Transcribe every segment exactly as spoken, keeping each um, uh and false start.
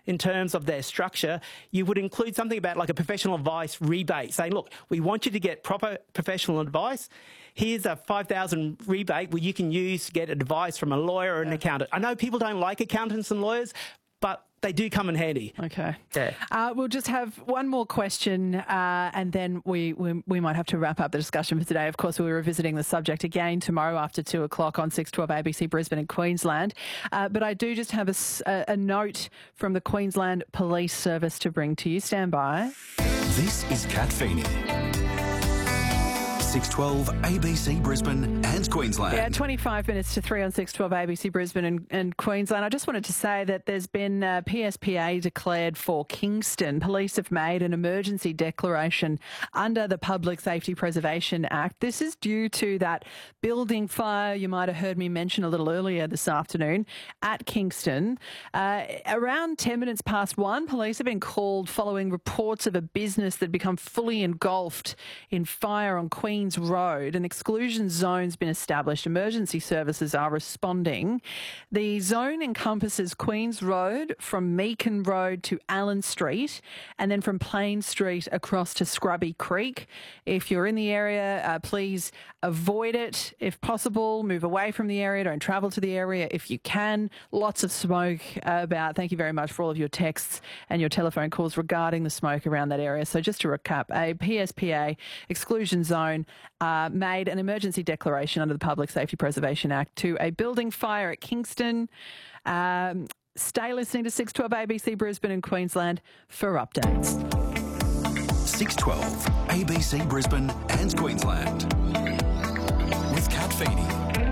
in terms of their structure, you would include something about like a professional advice rebate, saying, look, we want you to get proper professional advice. Here's a five thousand dollars rebate where you can use to get advice from a lawyer or an accountant. I know people don't like accountants and lawyers, but they do come in handy. Okay. Yeah. Uh, we'll just have one more question uh, and then we, we we might have to wrap up the discussion for today. Of course, we'll be revisiting the subject again tomorrow after two o'clock on six twelve A B C Brisbane and Queensland. Uh, but I do just have a, a note from the Queensland Police Service to bring to you. Stand by. This is Kat Feeney. six twelve A B C Brisbane and Queensland. Yeah, twenty-five minutes to three on six twelve A B C Brisbane and, and Queensland. I just wanted to say that there's been uh, P S P A declared for Kingston. Police have made an emergency declaration under the Public Safety Preservation Act. This is due to that building fire you might have heard me mention a little earlier this afternoon at Kingston. Uh, around ten minutes past one, police have been called following reports of a business that had become fully engulfed in fire on Queen Road. An exclusion zone's been established. Emergency services are responding. The zone encompasses Queen's Road from Meakin Road to Allen Street and then from Plain Street across to Scrubby Creek. If you're in the area, uh, please avoid it if possible. Move away from the area. Don't travel to the area if you can. Lots of smoke about. Thank you very much for all of your texts and your telephone calls regarding the smoke around that area. So just to recap, a P S P A exclusion zone Uh, made an emergency declaration under the Public Safety Preservation Act to a building fire at Kingston. Um, stay listening to six twelve A B C Brisbane and Queensland for updates. six twelve A B C Brisbane and Queensland with Kat Feeney.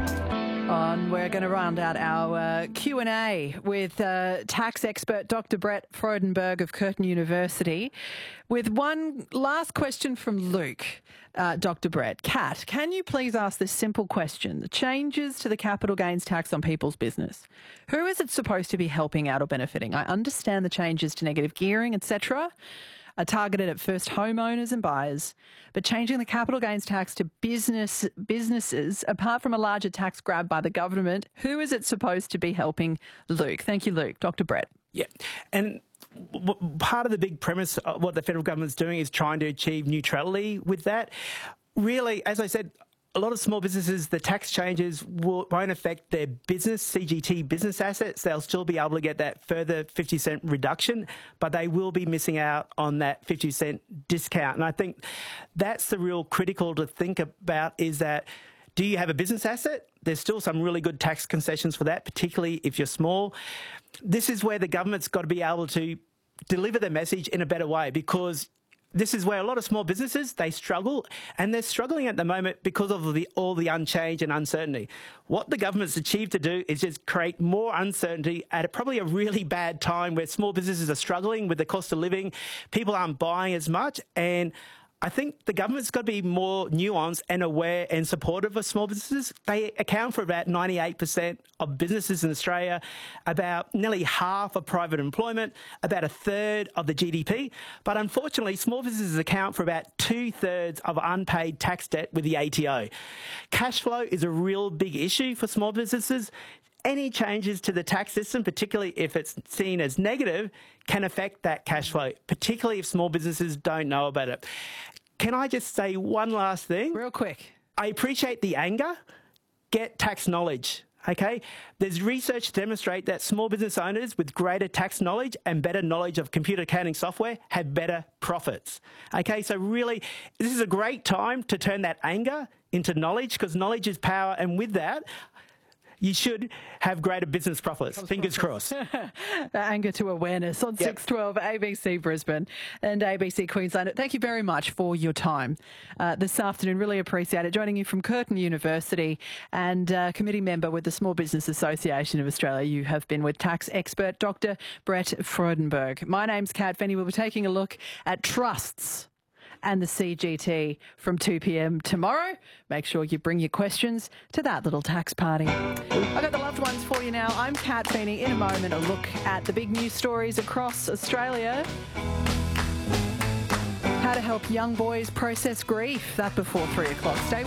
On, we're going to round out our uh, Q and A with uh, tax expert Doctor Brett Freudenberg of Curtin University with one last question from Luke. Uh, Doctor Brett, Kat, can you please ask this simple question? The changes to the capital gains tax on people's business. Who is it supposed to be helping out or benefiting? I understand the changes to negative gearing, et cetera, are targeted at first homeowners and buyers, but changing the capital gains tax to business businesses, apart from a larger tax grab by the government, who is it supposed to be helping? Luke. Thank you, Luke. Doctor Brett. Yeah, and w- part of the big premise of what the federal government's doing is trying to achieve neutrality with that. Really, as I said, a lot of small businesses, the tax changes will, won't affect their business, C G T business assets. They'll still be able to get that further fifty cent reduction, but they will be missing out on that fifty cent discount. And I think that's the real critical to think about is that, do you have a business asset? There's still some really good tax concessions for that, particularly if you're small. This is where the government's got to be able to deliver the message in a better way, because this is where a lot of small businesses, they struggle, and they're struggling at the moment because of the, all the unchange and uncertainty. What the government's achieved to do is just create more uncertainty at a, probably a really bad time where small businesses are struggling with the cost of living. People aren't buying as much, and I think the government's got to be more nuanced and aware and supportive of small businesses. They account for about ninety-eight percent of businesses in Australia, about nearly half of private employment, about a third of the G D P. But unfortunately, small businesses account for about two-thirds of unpaid tax debt with the A T O. Cash flow is a real big issue for small businesses. Any changes to the tax system, particularly if it's seen as negative, can affect that cash flow, particularly if small businesses don't know about it. Can I just say one last thing? Real quick. I appreciate the anger. Get tax knowledge, okay? There's research to demonstrate that small business owners with greater tax knowledge and better knowledge of computer accounting software have better profits, okay? So really, this is a great time to turn that anger into knowledge, because knowledge is power, and with that, you should have greater business profits. Fingers crossed. Anger to awareness on yep. six twelve A B C Brisbane and A B C Queensland. Thank you very much for your time uh, this afternoon. Really appreciate it. Joining you from Curtin University and uh, committee member with the Small Business Association of Australia, you have been with tax expert Doctor Brett Freudenberg. My name's Kat Feeney. We'll be taking a look at trusts and the C G T from two p m tomorrow. Make sure you bring your questions to that little tax party. I've got the loved ones for you now. I'm Kat Feeney. In a moment, a look at the big news stories across Australia. How to help young boys process grief. That before three o'clock. Stay with